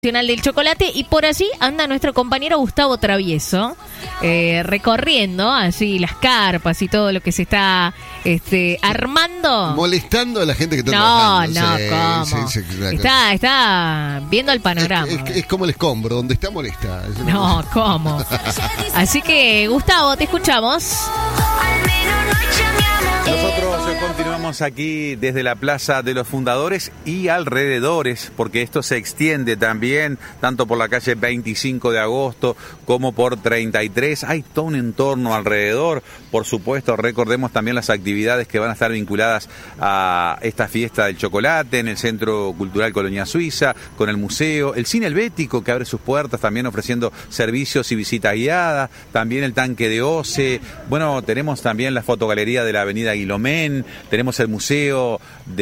Nacional del Chocolate, y por allí anda nuestro compañero Gustavo Travieso recorriendo así las carpas y todo lo que se está armando. Molestando a la gente que está trabajando. ¿Cómo? Sí, está viendo el panorama. Es como el escombro, donde está molesta. No, ¿cómo? Así que, Gustavo, te escuchamos. Nosotros continuamos aquí desde la Plaza de los Fundadores y alrededores, porque esto se extiende también tanto por la calle 25 de agosto como por 33. Hay todo un entorno alrededor. Por supuesto, recordemos también las actividades que van a estar vinculadas a esta fiesta del chocolate en el Centro Cultural Colonia Suiza, con el museo, el Cine Helvético que abre sus puertas también ofreciendo servicios y visitas guiadas, también el tanque de OCE. Bueno, tenemos también la fotogalería de la avenida Guilomén, tenemos el museo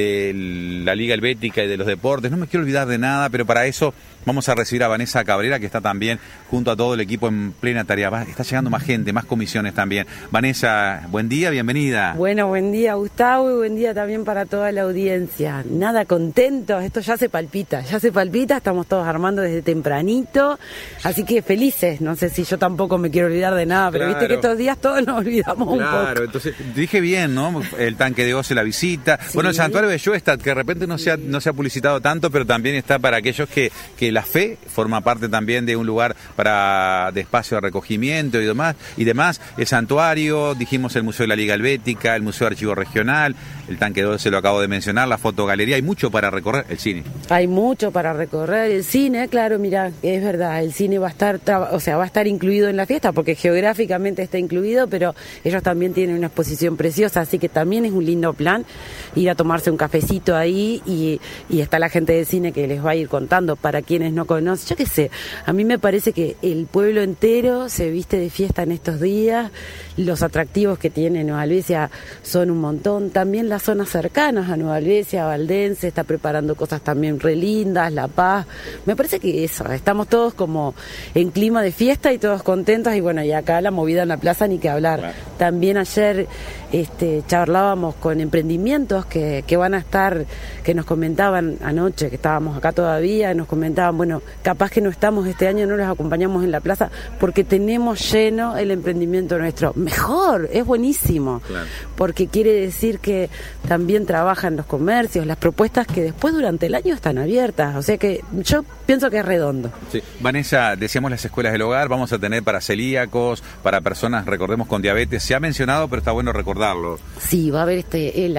de la Liga Helvética y de los deportes. No me quiero olvidar de nada, pero para eso vamos a recibir a Vanessa Cabrera, que está también junto a todo el equipo en plena tarea. Está llegando más gente, más comisiones también. Vanessa, buen día, bienvenida. Bueno, buen día, Gustavo, y buen día también para toda la audiencia. Nada, contentos, esto ya se palpita, estamos todos armando desde tempranito, así que felices. No sé si yo tampoco me quiero olvidar de nada, pero viste que estos días todos nos olvidamos un poco. Claro, entonces dije bien, ¿no? El tanque de OCE, la visita. Sí. Bueno, el santuario de Schoenstatt, que de repente no se ha publicitado tanto, pero también está para aquellos que la fe forma parte también de un lugar de espacio de recogimiento y demás. El santuario, dijimos el Museo de la Liga Helvética, el Museo de Archivo Regional, el tanque de OCE lo acabo de mencionar, la fotogalería. Hay mucho para recorrer, el cine. Hay mucho para recorrer, el cine, claro, mira, es verdad, el cine va a estar incluido en la fiesta, porque geográficamente está incluido, pero ellos también tienen una exposición preciosa, así que también es un lindo plan ir a tomarse un cafecito ahí y está la gente del cine que les va a ir contando para quienes no conocen. Yo qué sé, a mí me parece que el pueblo entero se viste de fiesta en estos días, los atractivos que tiene Nueva Helvecia son un montón, también las zonas cercanas a Nueva Helvecia, Valdense, está preparando cosas también re lindas, La Paz, me parece que eso, estamos todos como en clima de fiesta y todos contentos, y bueno, y acá la movida en la plaza ni que hablar. Claro. También ayer charlábamos con emprendimientos que van a estar, que nos comentaban anoche, que estábamos acá todavía, nos comentaban, bueno, capaz que no estamos este año, no los acompañamos en la plaza, porque tenemos lleno el emprendimiento nuestro. Mejor, es buenísimo, claro. Porque quiere decir que también trabajan los comercios, las propuestas que después durante el año están abiertas, o sea que yo pienso que es redondo. Sí. Vanessa, decíamos las escuelas del hogar, vamos a tener para celíacos, para personas, recordemos, con diabetes, se ha mencionado, pero está bueno recordarlo. Sí, va a haber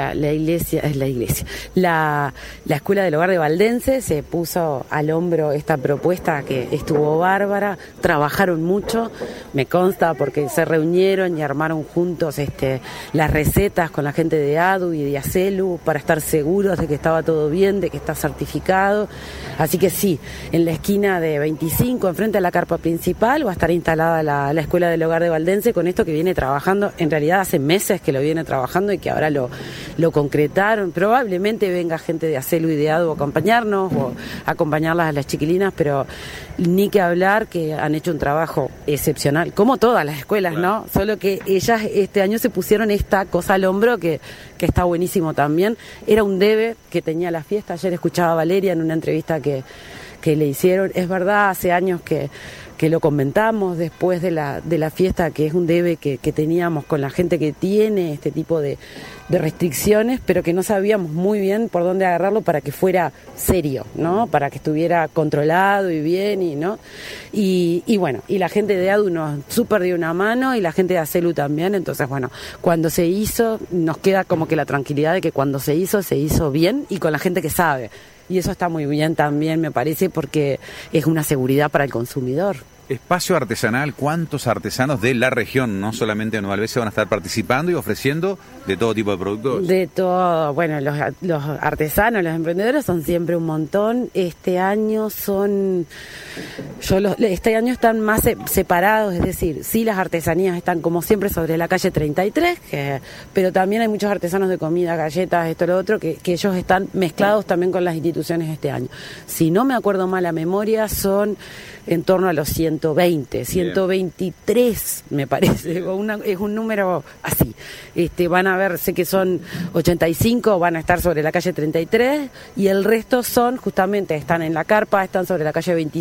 la escuela del hogar de Valdense se puso al hombro esta propuesta que estuvo bárbara, trabajaron mucho, me consta, porque se reunieron y armaron juntos las recetas con la gente de ADU y de ACELU para estar seguros de que estaba todo bien, de que está certificado, así que sí, en la esquina de 25, enfrente a la carpa principal, va a estar instalada la escuela del hogar de Valdense con esto que viene trabajando, en realidad hace meses que lo viene trabajando y que ahora lo concretaron. Probablemente venga gente de ACELU y de ADU a acompañarnos o acompañarlas a las chiquilinas, pero ni que hablar que han hecho un trabajo excepcional, como todas las escuelas, claro. ¿No? Solo que ellas este año se pusieron esta cosa al hombro que está buenísimo también. Era un debe que tenía la fiesta. Ayer escuchaba a Valeria en una entrevista que le hicieron. Es verdad, hace años que lo comentamos después de la fiesta, que es un debe que teníamos con la gente que tiene este tipo de restricciones, pero que no sabíamos muy bien por dónde agarrarlo para que fuera serio, ¿no? Para que estuviera controlado y bien, ¿no? Y bueno, y la gente de ADU nos súper dio una mano y la gente de ACELU también, entonces bueno, cuando se hizo, nos queda como que la tranquilidad de que cuando se hizo bien y con la gente que sabe. Y eso está muy bien también, me parece, porque es una seguridad para el consumidor. Espacio artesanal, ¿cuántos artesanos de la región, no solamente de Nueva Helvecia, van a estar participando y ofreciendo de todo tipo de productos? De todo, bueno, los artesanos, los emprendedores son siempre un montón. Este año están más separados, es decir, sí, las artesanías están como siempre sobre la calle 33, pero también hay muchos artesanos de comida, galletas, esto, lo otro, que ellos están mezclados también con las instituciones este año. Si no me acuerdo mal a memoria, son en torno a los 100 120, 123 me parece, es un número así. Van a ver, sé que son 85, van a estar sobre la calle 33 y el resto son, justamente, están en la carpa, están sobre la calle 25.